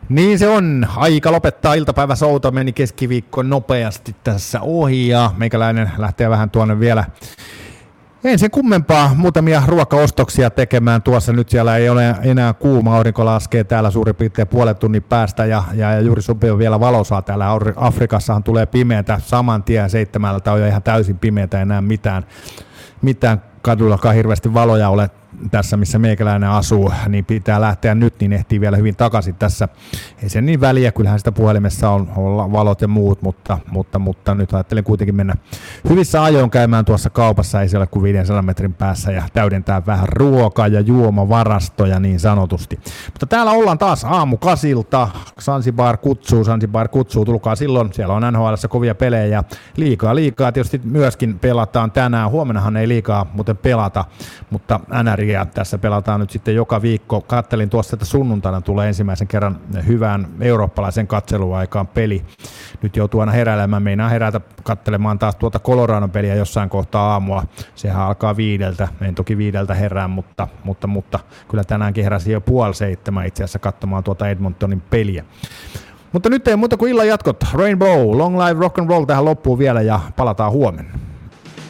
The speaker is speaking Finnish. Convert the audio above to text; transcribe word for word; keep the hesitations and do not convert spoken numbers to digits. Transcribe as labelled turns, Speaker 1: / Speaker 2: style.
Speaker 1: Niin se on. Aika lopettaa iltapäiväsouta. Meni keskiviikko nopeasti tässä ohi ja meikäläinen lähtee vähän tuonne vielä. Ei sen kummempaa, muutamia ruokaostoksia tekemään tuossa. Nyt siellä ei ole enää kuuma, aurinko laskee täällä suurin piirtein puolen tunnin päästä ja, ja, ja juuri sopii vielä valosaa täällä. Afrikassahan tulee pimeätä saman tien seitsemältä, on jo ihan täysin pimeätä, ei enää mitään, mitään kadullakaan hirveästi valoja ole tässä, missä meikäläinen asuu, niin pitää lähteä nyt, niin ehtii vielä hyvin takaisin tässä. Ei se niin väliä, kyllähän sitä puhelimessa on, on valot ja muut, mutta, mutta, mutta nyt ajattelen kuitenkin mennä hyvissä ajoin käymään tuossa kaupassa, ei se ole kuin viisisataa metrin päässä ja täydentää vähän ruokaa ja juomavarastoja niin sanotusti. Mutta täällä ollaan taas aamu kasilta, Zanzibar kutsuu, Zanzibar kutsuu, tulkaa silloin, siellä on N H L:ssä kovia pelejä ja liikaa, liikaa tietysti myöskin pelataan tänään, huomennahan ei liikaa muuten pelata, mutta N R ja tässä pelataan nyt sitten joka viikko. Kattelin tuossa, että sunnuntaina tulee ensimmäisen kerran hyvään eurooppalaisen katseluaikaan peli. Nyt joutuu aina heräilemään, meinaa herätä katselemaan taas tuota Coloradon peliä jossain kohtaa aamua. Sehän alkaa viideltä, en toki viideltä herään, mutta, mutta, mutta kyllä tänäänkin heräsin jo puoli seitsemän itse asiassa katsomaan tuota Edmontonin peliä. Mutta nyt ei muuta kuin illan jatkot. Rainbow, Long Live Rock and Roll tähän loppuun vielä ja palataan huomenna.